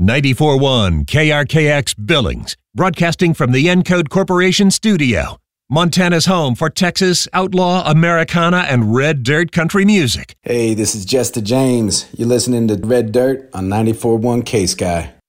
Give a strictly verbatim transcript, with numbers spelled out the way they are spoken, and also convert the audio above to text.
ninety-four point one K R K X Billings, broadcasting from the Encode Corporation studio. Montana's home for Texas, outlaw, Americana, and red dirt country music. Hey, this is Jester James. You're listening to Red Dirt on ninety-four point one K-Sky.